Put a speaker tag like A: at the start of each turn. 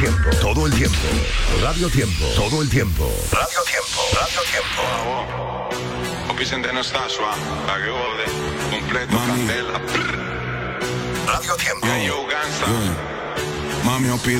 A: tiempo, todo el tiempo. Radio Tiempo, todo el tiempo. Radio Tiempo, Radio Tiempo.
B: Vicente Anastasio, la que ode, completo, candela. Radio Tiempo.
C: Mami, ho